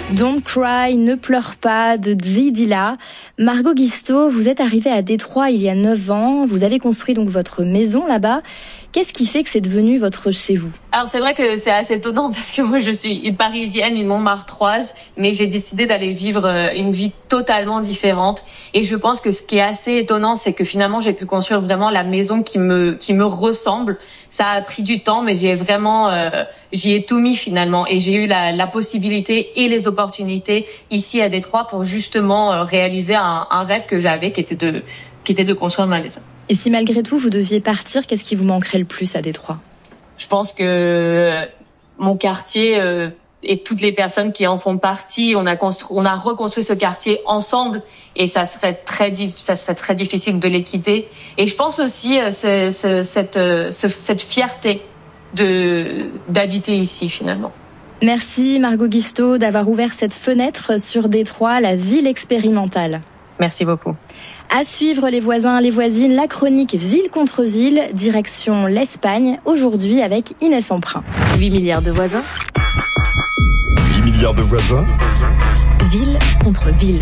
Don't Cry, ne pleure pas de J. Dilla. Margot Guisto, vous êtes arrivée à Détroit il y a 9 ans. Vous avez construit donc votre maison là-bas. Qu'est-ce qui fait que c'est devenu votre chez vous? Alors c'est vrai que c'est assez étonnant parce que moi je suis une Parisienne, une Montmartroise, mais j'ai décidé d'aller vivre une vie totalement différente. Et je pense que ce qui est assez étonnant, c'est que finalement j'ai pu construire vraiment la maison qui me ressemble. Ça a pris du temps, mais j'y ai tout mis finalement. Et j'ai eu la possibilité et les opportunités ici à Détroit pour justement réaliser un rêve que j'avais, qui était de construire ma maison. Et si malgré tout vous deviez partir, qu'est-ce qui vous manquerait le plus à Détroit? Je pense que mon quartier et toutes les personnes qui en font partie, on a reconstruit ce quartier ensemble, et ça serait très difficile de les quitter. Et je pense aussi cette fierté d'habiter ici finalement. Merci Margot Guisto d'avoir ouvert cette fenêtre sur Détroit, la ville expérimentale. Merci beaucoup. À suivre les voisins, les voisines, la chronique Ville contre Ville, direction l'Espagne, aujourd'hui avec Inès Emprunt. 8 milliards de voisins. 8 milliards de voisins. Ville contre ville.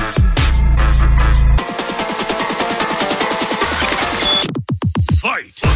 Fight.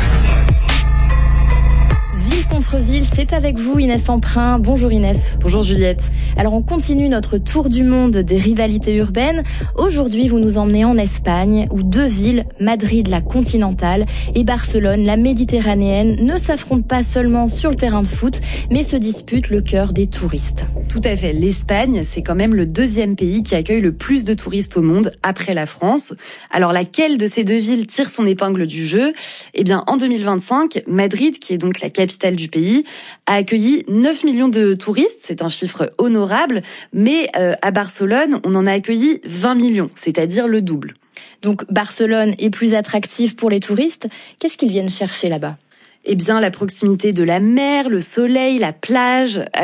Ville contre ville, c'est avec vous Inès Emprunt. Bonjour Inès. Bonjour Juliette. Alors on continue notre tour du monde des rivalités urbaines. Aujourd'hui vous nous emmenez en Espagne où deux villes, Madrid la continentale et Barcelone la méditerranéenne, ne s'affrontent pas seulement sur le terrain de foot mais se disputent le cœur des touristes. Tout à fait, l'Espagne c'est quand même le deuxième pays qui accueille le plus de touristes au monde après la France. Alors laquelle de ces deux villes tire son épingle du jeu? Eh bien en 2025, Madrid, qui est donc la capitale du pays, a accueilli 9 millions de touristes, c'est un chiffre honorable, mais à Barcelone, on en a accueilli 20 millions, c'est-à-dire le double. Donc Barcelone est plus attractive pour les touristes. Qu'est-ce qu'ils viennent chercher là-bas? Eh bien, la proximité de la mer, le soleil, la plage.